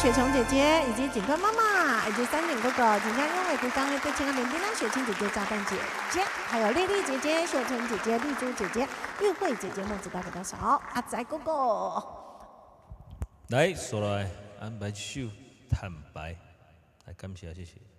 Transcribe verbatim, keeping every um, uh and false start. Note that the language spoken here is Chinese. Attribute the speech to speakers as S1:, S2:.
S1: 雪琼姐姐，以及锦端妈妈，以及三点哥哥，即将因为故乡的对亲爱的叮当雪清姐姐、炸弹姐姐，还有丽丽姐姐、秀纯姐姐、丽珠姐姐、玉慧姐姐、孟子大哥大嫂、阿仔哥哥。
S2: 来，说来安排首坦白，来感谢谢谢。